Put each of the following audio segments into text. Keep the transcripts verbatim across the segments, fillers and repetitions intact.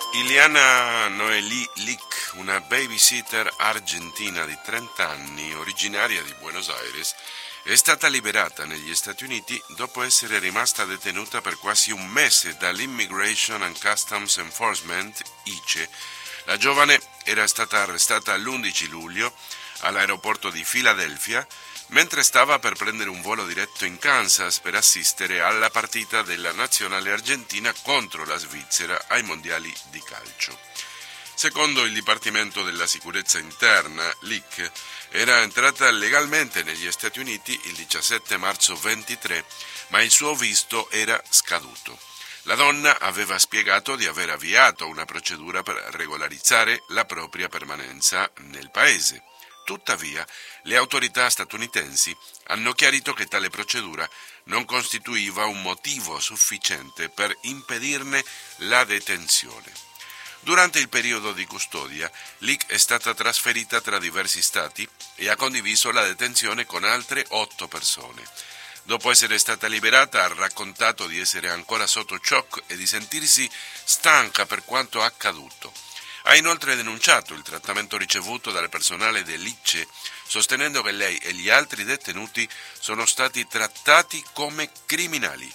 Iliana Noelí Lick, una babysitter argentina di trenta anni, originaria di Buenos Aires, è stata liberata negli Stati Uniti dopo essere rimasta detenuta per quasi un mese dall'Immigration and Customs Enforcement, I C E. La giovane era stata arrestata l'undici luglio all'aeroporto di Filadelfia mentre stava per prendere un volo diretto in Kansas per assistere alla partita della nazionale argentina contro la Svizzera ai mondiali di calcio. Secondo il Dipartimento della Sicurezza Interna, Lick era entrata legalmente negli Stati Uniti il diciassette marzo ventitré, ma il suo visto era scaduto. La donna aveva spiegato di aver avviato una procedura per regolarizzare la propria permanenza nel paese. Tuttavia, le autorità statunitensi hanno chiarito che tale procedura non costituiva un motivo sufficiente per impedirne la detenzione. Durante il periodo di custodia, Lick è stata trasferita tra diversi stati e ha condiviso la detenzione con altre otto persone. Dopo essere stata liberata, ha raccontato di essere ancora sotto shock e di sentirsi stanca per quanto accaduto. Ha inoltre denunciato il trattamento ricevuto dal personale dell'I C E, sostenendo che lei e gli altri detenuti sono stati trattati come criminali.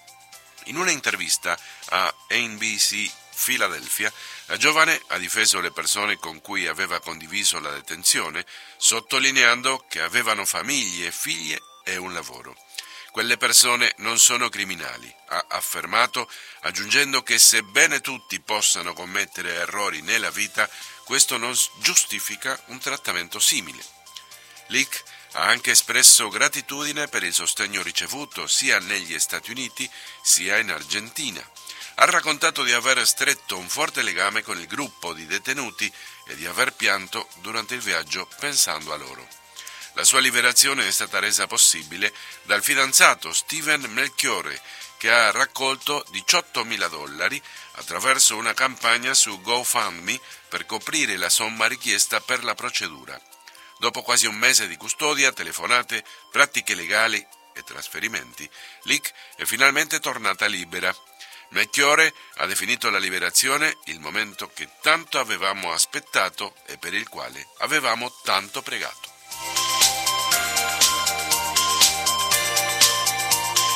In una intervista a N B C Philadelphia, la giovane ha difeso le persone con cui aveva condiviso la detenzione, sottolineando che avevano famiglie, figlie e un lavoro. Quelle persone non sono criminali, ha affermato, aggiungendo che sebbene tutti possano commettere errori nella vita, questo non giustifica un trattamento simile. Lick ha anche espresso gratitudine per il sostegno ricevuto sia negli Stati Uniti sia in Argentina. Ha raccontato di aver stretto un forte legame con il gruppo di detenuti e di aver pianto durante il viaggio pensando a loro. La sua liberazione è stata resa possibile dal fidanzato Steven Melchiorre, che ha raccolto diciottomila dollari attraverso una campagna su GoFundMe per coprire la somma richiesta per la procedura. Dopo quasi un mese di custodia, telefonate, pratiche legali e trasferimenti, Lick è finalmente tornata libera. Melchiorre ha definito la liberazione il momento che tanto avevamo aspettato e per il quale avevamo tanto pregato.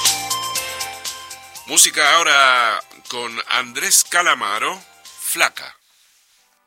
Música ahora con Andrés Calamaro, Flaca.